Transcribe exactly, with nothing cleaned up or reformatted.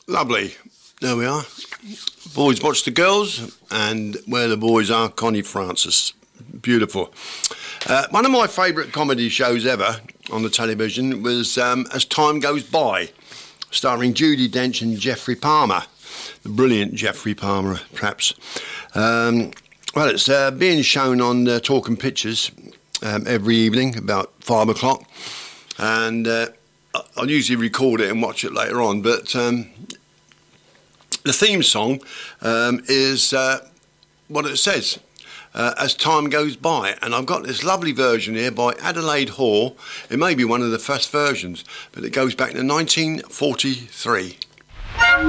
Lovely. There we are. Boys Watch the Girls, and Where the Boys Are, Connie Francis. Beautiful. Uh, one of my favourite comedy shows ever on the television was um, As Time Goes By, starring Judi Dench and Geoffrey Palmer. The brilliant Geoffrey Palmer, perhaps. Um, well, it's uh, being shown on uh, Talking Pictures um, every evening, about five o'clock. And uh, I'll usually record it and watch it later on, but um, the theme song um, is uh, what it says, uh, As Time Goes By. And I've got this lovely version here by Adelaide Hall. It may be one of the first versions, but it goes back to nineteen forty-three.